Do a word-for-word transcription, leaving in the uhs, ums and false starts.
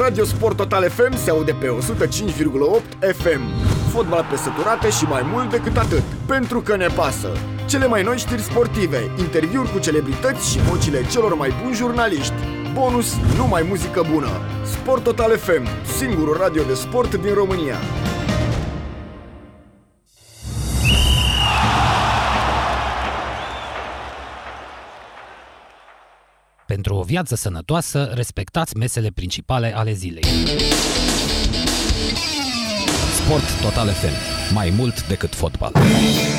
Radio Sport Total F M se aude pe o sută cinci virgulă opt F M. Fotbal pe săturate și mai mult decât atât, pentru că ne pasă. Cele mai noi știri sportive, interviuri cu celebrități și vocile celor mai buni jurnaliști. Bonus, numai muzică bună. Sport Total F M, singurul radio de sport din România. Pentru o viață sănătoasă, respectați mesele principale ale zilei. Sport Total F M. Mai mult decât fotbal.